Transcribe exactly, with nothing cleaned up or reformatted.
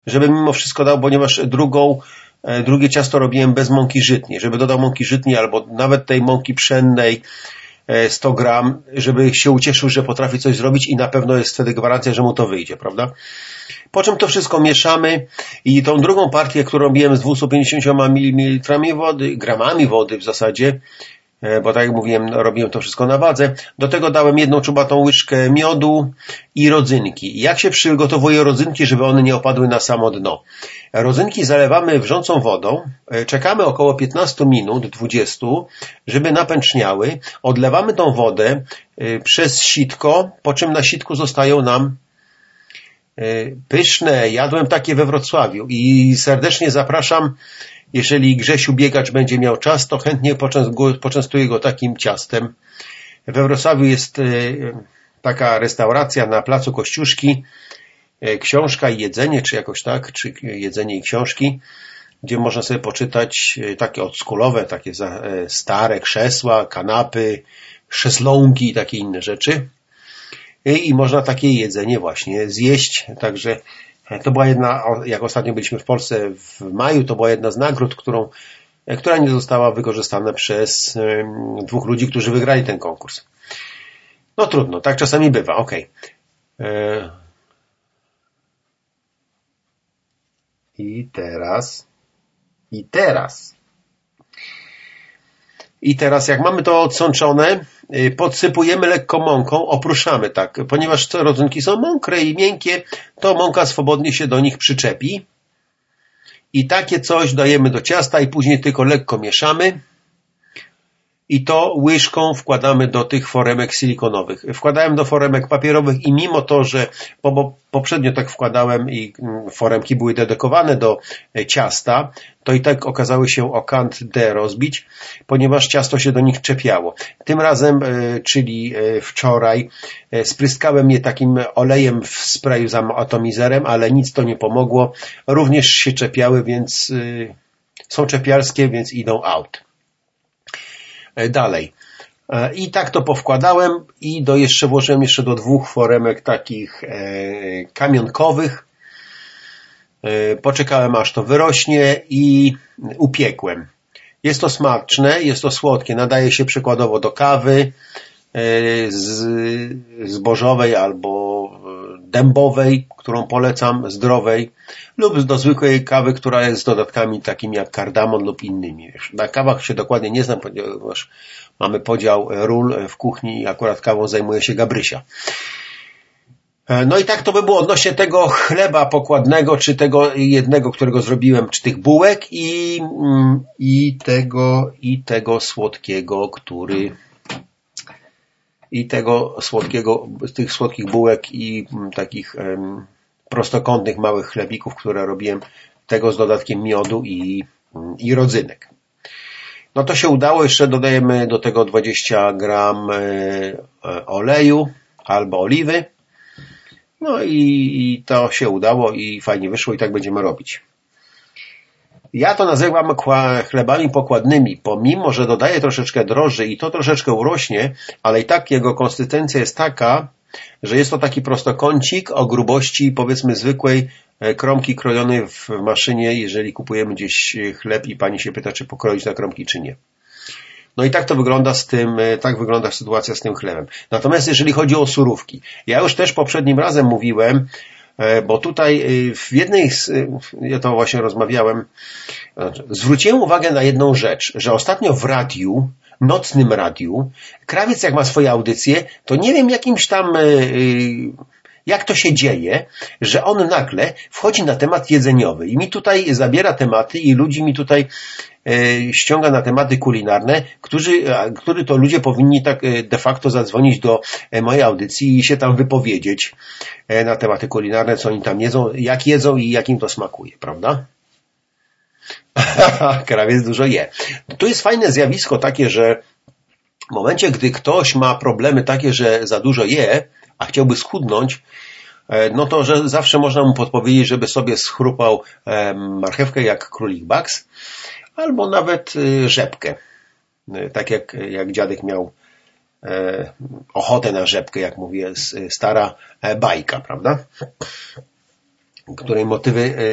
żeby mimo wszystko dał, ponieważ drugą, drugie ciasto robiłem bez mąki żytniej, żeby dodał mąki żytniej albo nawet tej mąki pszennej sto gram, żeby się ucieszył, że potrafi coś zrobić i na pewno jest wtedy gwarancja, że mu to wyjdzie, prawda? Po czym to wszystko mieszamy i tą drugą partię, którą robiłem z dwieście pięćdziesiąt mililitrów wody, gramami wody w zasadzie, bo tak jak mówiłem, robiłem to wszystko na wadze. Do tego dałem jedną czubatą łyżkę miodu i rodzynki. Jak się przygotowuje rodzynki, żeby one nie opadły na samo dno? Rodzynki zalewamy wrzącą wodą, czekamy około piętnaście minut, dwadzieścia, żeby napęczniały. Odlewamy tą wodę przez sitko, po czym na sitku zostają nam pyszne. Jadłem takie we Wrocławiu i serdecznie zapraszam. Jeżeli Grzesiu Biegacz będzie miał czas, to chętnie poczęstuję go takim ciastem. We Wrocławiu jest taka restauracja na placu Kościuszki, książka i jedzenie, czy jakoś tak, czy jedzenie i książki, gdzie można sobie poczytać takie oldschoolowe, takie stare krzesła, kanapy, szezlongi i takie inne rzeczy. I można takie jedzenie właśnie zjeść, także to była jedna, jak ostatnio byliśmy w Polsce w maju, to była jedna z nagród, którą, która nie została wykorzystana przez dwóch ludzi, którzy wygrali ten konkurs. No trudno, tak czasami bywa, okej. Okay. I teraz, i teraz, i teraz jak mamy to odsączone, podsypujemy lekko mąką, oprószamy tak, ponieważ te rodzynki są mokre i miękkie, to mąka swobodnie się do nich przyczepi i takie coś dajemy do ciasta i później tylko lekko mieszamy i to łyżką wkładamy do tych foremek silikonowych. Wkładałem do foremek papierowych i mimo to, że bo poprzednio tak wkładałem i foremki były dedykowane do ciasta, to i tak okazały się o kant D rozbić, ponieważ ciasto się do nich czepiało. Tym razem, czyli wczoraj, spryskałem je takim olejem w sprayu z atomizerem, ale nic to nie pomogło. Również się czepiały, więc są czepialskie, więc idą out. Dalej. I tak to powkładałem i do jeszcze włożyłem jeszcze do dwóch foremek takich e, kamionkowych. E, poczekałem aż to wyrośnie i upiekłem. Jest to smaczne, jest to słodkie. Nadaje się przykładowo do kawy e, z, zbożowej albo dębowej, którą polecam, zdrowej, lub do zwykłej kawy, która jest z dodatkami takimi jak kardamon lub innymi. Na kawach się dokładnie nie znam, ponieważ mamy podział ról w kuchni i akurat kawą zajmuje się Gabrysia. No i tak to by było odnośnie tego chleba pokładnego, czy tego jednego, którego zrobiłem, czy tych bułek i, i tego, i tego słodkiego, który i tego słodkiego, tych słodkich bułek i takich um, prostokątnych małych chlebików, które robiłem, tego z dodatkiem miodu i, i rodzynek. No to się udało, jeszcze dodajemy do tego dwadzieścia gram oleju albo oliwy. No i, i to się udało i fajnie wyszło i tak będziemy robić. Ja to nazywam chlebami pokładnymi, pomimo że dodaję troszeczkę drożdży i to troszeczkę urośnie, ale i tak jego konsystencja jest taka, że jest to taki prostokącik o grubości powiedzmy zwykłej kromki krojonej w maszynie, jeżeli kupujemy gdzieś chleb i pani się pyta, czy pokroić na kromki, czy nie. No i tak to wygląda z tym, tak wygląda sytuacja z tym chlebem. Natomiast jeżeli chodzi o surówki, ja już też poprzednim razem mówiłem, bo tutaj w jednej, ja to właśnie rozmawiałem, zwróciłem uwagę na jedną rzecz, że ostatnio w radiu, nocnym radiu, Krawiec jak ma swoje audycje, to nie wiem jakimś tam, jak to się dzieje, że on nagle wchodzi na temat jedzeniowy i mi tutaj zabiera tematy i ludzi mi tutaj ściąga na tematy kulinarne, którzy, który to ludzie powinni tak de facto zadzwonić do mojej audycji i się tam wypowiedzieć na tematy kulinarne, co oni tam jedzą, jak jedzą i jak im to smakuje, prawda? Krawiec dużo je. Tu jest fajne zjawisko takie, że w momencie, gdy ktoś ma problemy takie, że za dużo je, a chciałby schudnąć, no to że zawsze można mu podpowiedzieć, żeby sobie schrupał marchewkę jak królik Bugs, albo nawet rzepkę. Tak jak, jak dziadek miał ochotę na rzepkę, jak mówi stara bajka, prawda? Której motywy